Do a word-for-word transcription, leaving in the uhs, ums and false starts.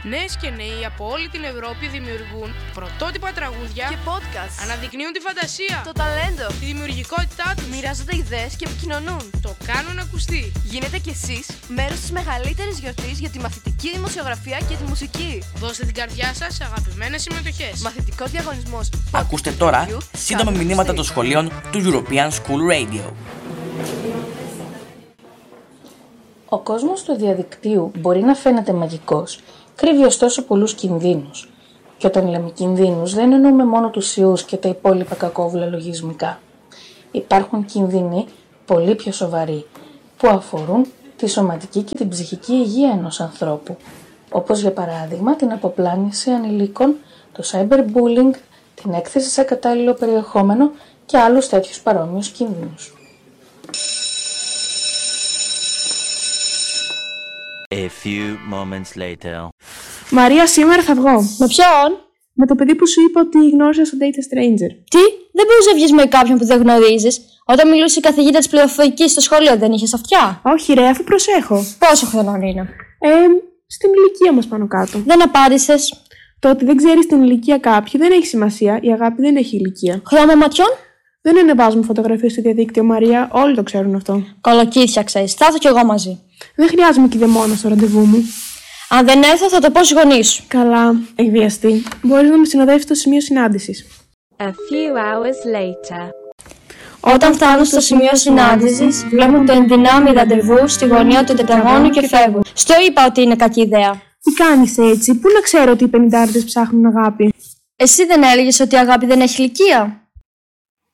Νέες και νέοι από όλη την Ευρώπη δημιουργούν πρωτότυπα τραγούδια και podcast. Αναδεικνύουν τη φαντασία, το ταλέντο, τη δημιουργικότητά τους. Μοιράζονται ιδέες και επικοινωνούν. Το κάνουν ακουστεί. Γίνετε κι εσείς μέρος της μεγαλύτερης γιορτής για τη μαθητική δημοσιογραφία και τη μουσική. Δώστε την καρδιά σας σε αγαπημένες συμμετοχές. Μαθητικό διαγωνισμός. Ακούστε τώρα σύντομα μηνύματα των σχολείων του European School Radio. Ο κόσμος του διαδικτύου μπορεί να φαίνεται μαγικός, κρύβει ωστόσο πολλούς κινδύνους. Και όταν λέμε κινδύνους, δεν εννοούμε μόνο τους ιούς και τα υπόλοιπα κακόβουλα λογισμικά. Υπάρχουν κίνδυνοι πολύ πιο σοβαροί, που αφορούν τη σωματική και την ψυχική υγεία ενός ανθρώπου, όπως για παράδειγμα την αποπλάνηση ανηλίκων, το cyberbullying, την έκθεση σε κατάλληλο περιεχόμενο και άλλους τέτοιους παρόμοιους κινδύνους. A few moments later. Μαρία, σήμερα θα βγω. Με ποιον? Με το παιδί που σου είπα ότι γνώρισα στο Data Stranger. Τι? Δεν μπορείς να βγεις με κάποιον που δεν γνωρίζεις. Όταν μιλούσε η καθηγήτρια της πληροφορικής στο σχολείο, δεν είχες αυτιά? Όχι, ρε, αφού προσέχω. Πόσο χρονών είναι? Ε, στην ηλικία μας πάνω κάτω. Δεν απάντησες. Το ότι δεν ξέρεις την ηλικία κάποιου δεν έχει σημασία. Η αγάπη δεν έχει ηλικία. Χρώμα ματιών? Δεν ανεβάζουμε φωτογραφίες στο διαδίκτυο, Μαρία. Όλοι το ξέρουν αυτό. Κολοκύθια ξέρεις. Θα έρθω κι εγώ μαζί. Δεν χρειάζομαι κηδεμόνα στο ραντεβού μου. Αν δεν έρθω, θα το πω στους γονείς σου. Καλά, έχει βιαστεί. Μπορείς να με συνοδεύεις στο σημείο συνάντησης. A few hours later. Όταν φτάνουν στο σημείο συνάντησης, βλέπουν το ενδυνάμει ραντεβού στη γωνία του τετραγώνου και φεύγουν. Στο είπα ότι είναι κακή ιδέα. Τι κάνεις έτσι, πού να ξέρω ότι οι πενηντάριδες ψάχνουν αγάπη? Εσύ δεν έλεγες ότι η αγάπη δεν έχει ηλικία?